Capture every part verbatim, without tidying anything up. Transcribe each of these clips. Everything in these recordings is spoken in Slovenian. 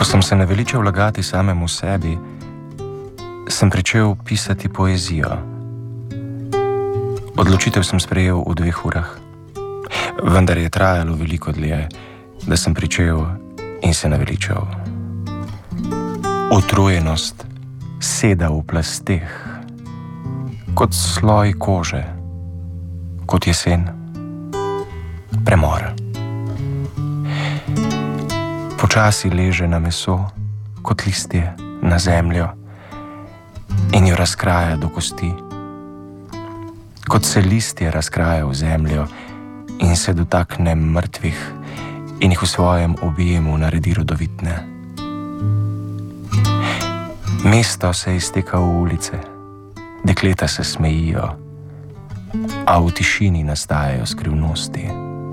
Ko sem se naveličal lagati samemu sebi, sem pričel pisati poezijo. Odločitev sem sprejel v dveh urah, vendar je trajalo veliko dlje, da sem pričel in se naveličal. Utrujenost seda v plasteh, kot sloj kože, kot jesen, premor. Počasi leže na meso, kot listje na zemljo in jo razkraja do kosti, kot se listje razkraja v zemljo in se dotakne mrtvih in jih v svojem objemu naredi rodovitne. Mesto se izteka v ulice, dekleta se smejijo, a v tišini nastajajo skrivnosti.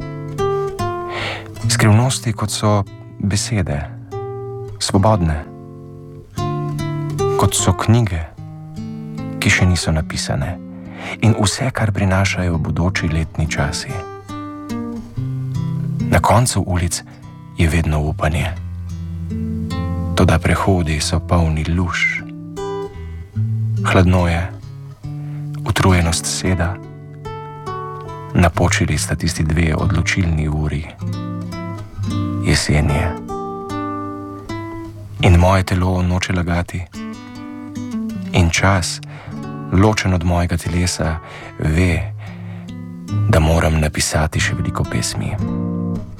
Skrivnosti, kot so besede, svobodne, kot so knjige, ki še niso napisane, in vse, kar prinašajo bodoči letni časi. Na koncu ulic je vedno upanje, toda prehodi so polni luž. Hladno je, utrujenost seda, napočili sta tisti dve odločilni uri. Jesen je. In moje telo noče lagati. In čas, ločen od mojega telesa, ve, da moram napisati še veliko pesmi.